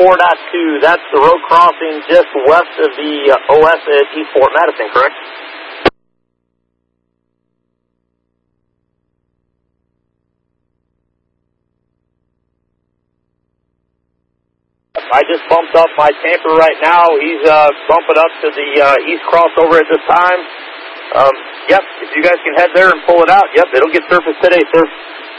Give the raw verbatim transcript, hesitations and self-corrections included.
four point two. That's the road crossing just west of the uh, O S at East Fort Madison, correct? I just bumped up my camper right now. He's uh, bumping up to the uh, east crossover at this time. Um, yep, if you guys can head there and pull it out, yep, it'll get surfaced today, sir.